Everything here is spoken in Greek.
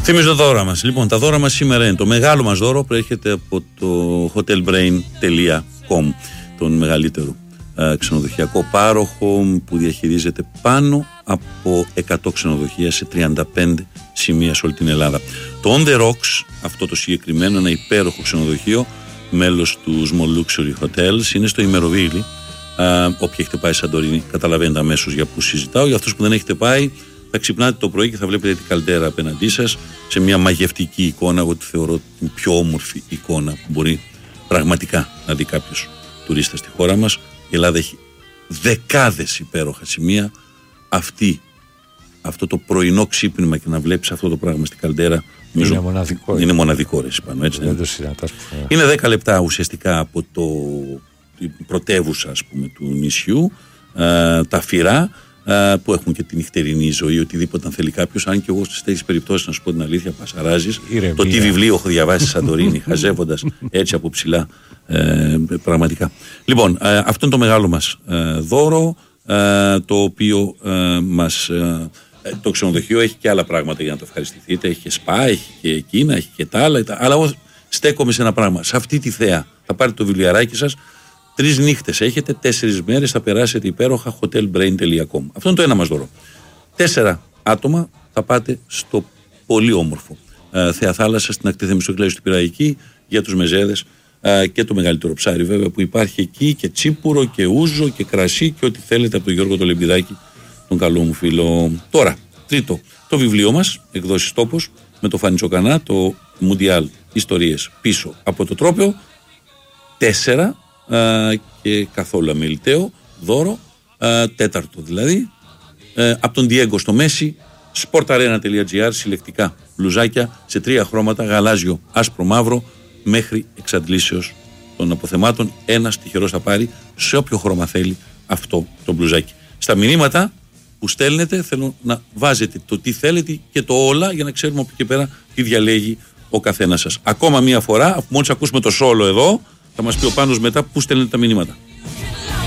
Θυμίζω τα δώρα μας. Λοιπόν, τα δώρα μας σήμερα είναι: το μεγάλο μας δώρο προέρχεται από το hotelbrain.com, τον μεγαλύτερο ξενοδοχειακό πάροχο που διαχειρίζεται πάνω από 100 ξενοδοχεία σε 35 σημεία σε όλη την Ελλάδα. Το On The Rocks, αυτό το συγκεκριμένο, ένα υπέροχο ξενοδοχείο, μέλος του Small Luxury Hotels, είναι στο Ημεροβίλι. Όποιοι έχετε πάει Σαντορίνη καταλαβαίνετε αμέσως για που συζητάω. Για αυτούς που δεν έχετε πάει, θα ξυπνάτε το πρωί και θα βλέπετε την καλντέρα απέναντί σας σε μια μαγευτική εικόνα. Εγώ τη θεωρώ την πιο όμορφη εικόνα που μπορεί πραγματικά να δει κάποιος τουρίστας στη χώρα μας. Η Ελλάδα έχει δεκάδες υπέροχα σημεία. Αυτό το πρωινό ξύπνημα και να βλέπεις αυτό το πράγμα στην καλντέρα είναι μοναδικό. Είναι μοναδικό, ρε πάνω, έτσι. Δεν το συναντάς. Είναι 10 λεπτά ουσιαστικά από την πρωτεύουσα, ας πούμε, του νησιού, τα Φυρά, που έχουν και τη νυχτερινή ζωή, οτιδήποτε αν θέλει κάποιος. Αν και εγώ στις τέτοιες περιπτώσεις, να σου πω την αλήθεια, πασαράζεις. Το τι βιβλίο έχω διαβάσει στη Σαντορίνη, χαζεύοντας έτσι από ψηλά, πραγματικά. Λοιπόν, αυτό είναι το μεγάλο μας δώρο, το οποίο το ξενοδοχείο έχει και άλλα πράγματα για να το ευχαριστηθείτε. Έχει και σπα, έχει και εκείνα, έχει και τα άλλα. Αλλά εγώ στέκομαι σε ένα πράγμα. Σε αυτή τη θέα θα πάρετε το βιβλιαράκι σας. 3 νύχτες έχετε, 4 μέρες θα περάσετε υπέροχα hotelbrain.com. Αυτό είναι το ένα μας δώρο. 4 άτομα θα πάτε στο πολύ όμορφο Θέα Θάλασσα, στην ακτή Θεμιστοκλέου στην Πειραϊκή, για τους μεζέδες και το μεγαλύτερο ψάρι βέβαια που υπάρχει εκεί, και τσίπουρο και ούζο και κρασί και ό,τι θέλετε από τον Γιώργο το Λεμπιδάκη, τον καλό μου φίλο. Τώρα, τρίτο, το βιβλίο μας, εκδόσεις Τόπος, με το Φάνη Τσοκανά, το Μουντιάλ Ιστορίες πίσω από το τρόπαιο. 4 και καθόλου αμεληταίο δώρο, 4ο δηλαδή, από τον Diego στο Μέση, sportarena.gr, συλλεκτικά μπλουζάκια σε 3 χρώματα, γαλάζιο, άσπρο, μαύρο, μέχρι εξαντλήσεως των αποθεμάτων. Ένας τυχερός θα πάρει σε όποιο χρώμα θέλει αυτό το μπλουζάκι. Στα μηνύματα που στέλνετε θέλω να βάζετε το τι θέλετε και το όλα, για να ξέρουμε από εκεί και πέρα τι διαλέγει ο καθένας σας. Ακόμα μία φορά, αφού μόλις ακούσουμε το σόλο εδώ, θα μας πει ο Πάνος μετά πού στέλνετε τα μηνύματα.